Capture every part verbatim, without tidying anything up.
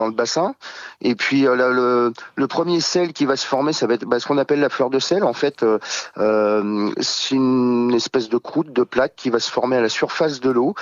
dans le bassin. Et puis euh, le, le, le premier sel qui va se former, ça va être bah, ce qu'on appelle la fleur de sel. En fait, euh, euh, c'est une espèce de croûte, de plaque qui va se former à la surface de l'eau.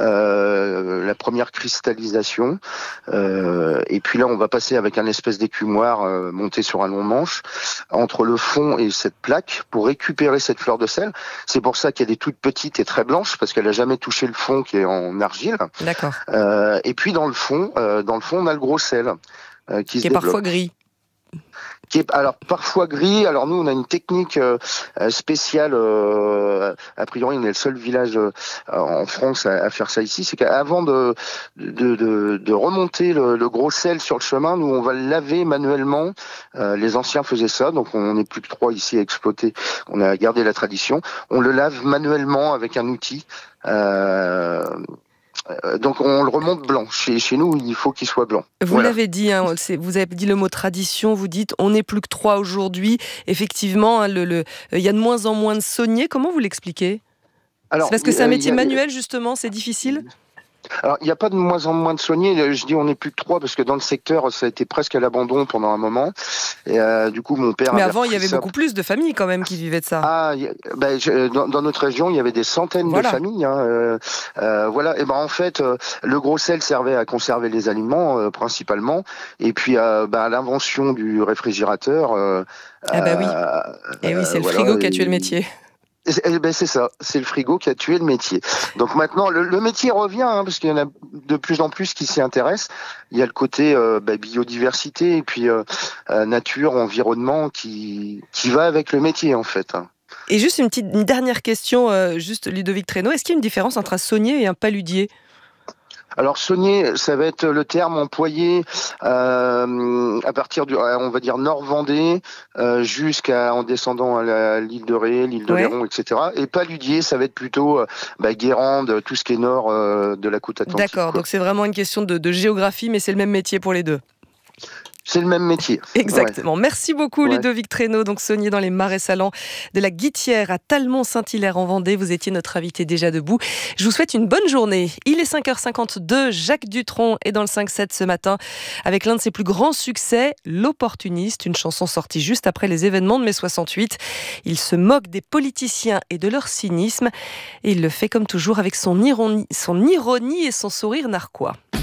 Euh, la première cristallisation. Euh, et puis là, on va passer avec un espèce d'écumoire euh, monté sur un long manche entre le fond et cette plaque pour récupérer cette fleur de sel. C'est pour ça qu'il y a des toutes petites et très blanches parce qu'elle a jamais touché le fond qui est en argile. D'accord. Euh, et puis dans le fond, euh, dans le fond, on a le gros sel euh, qui, Qui se est développe. parfois gris. Qui est alors parfois gris. Alors nous, on a une technique euh, spéciale. Euh, a priori, on est le seul village euh, en France à, à faire ça ici. C'est qu'avant de de, de, de remonter le, le gros sel sur le chemin, nous on va le laver manuellement. Euh, les anciens faisaient ça, donc on n'est plus que trois ici à exploiter. On a gardé la tradition. On le lave manuellement avec un outil. Euh, donc on le remonte blanc. Chez, chez nous, il faut qu'il soit blanc. Vous Voilà. l'avez dit, hein, c'est, vous avez dit le mot tradition, vous dites on n'est plus que trois aujourd'hui. Effectivement, hein, le, le, il y a de moins en moins de sauniers. Comment vous l'expliquez ? Alors, C'est parce que c'est un euh, métier y a- manuel, justement, c'est difficile ? Alors, il n'y a pas de moins en moins de soignés. Je dis on n'est plus que trois parce que dans le secteur, ça a été presque à l'abandon pendant un moment. Et euh, du coup, mon père Mais avait avant, il y repris avait ça. beaucoup plus de familles quand même qui vivaient de ça. Ah, y a- ben, je- dans, dans notre région, il y avait des centaines Voilà. de familles. Hein, euh, euh, voilà. Et ben en fait, euh, le gros sel servait à conserver les aliments euh, principalement. Et puis, euh, ben, à l'invention du réfrigérateur. Euh, Ah bah oui. euh, Et oui, c'est euh, le voilà. frigo qui a tué le métier. Eh ben c'est ça, c'est le frigo qui a tué le métier. Donc maintenant, le, le métier revient, hein, parce qu'il y en a de plus en plus qui s'y intéressent. Il y a le côté euh, bah, biodiversité et puis euh, euh, nature, environnement qui qui va avec le métier en fait. Et juste une petite une dernière question, euh, juste Ludovic Trénaud. Est-ce qu'il y a une différence entre un saunier et un paludier ? Alors saunier, ça va être le terme employé euh, à partir du, on va dire Nord-Vendée, euh, jusqu'à en descendant à la- l'île de Ré, l'île de Ouais. Léron, et cetera. Et paludier, ça va être plutôt euh, bah, Guérande, tout ce qui est nord euh, de la côte atlantique. D'accord, Quoi. donc c'est vraiment une question de, de géographie, mais c'est le même métier pour les deux. C'est le même métier. Exactement. Ouais. Merci beaucoup Ouais. Ludovic Trénaud, donc saunier dans les marais salants de la Guittière à Talmont-Saint-Hilaire en Vendée. Vous étiez notre invité déjà debout. Je vous souhaite une bonne journée. Il est cinq heures cinquante-deux, Jacques Dutronc est dans le cinq sept ce matin avec l'un de ses plus grands succès, L'Opportuniste, une chanson sortie juste après les événements de mai soixante-huit. Il se moque des politiciens et de leur cynisme et il le fait comme toujours avec son ironie, son ironie et son sourire narquois.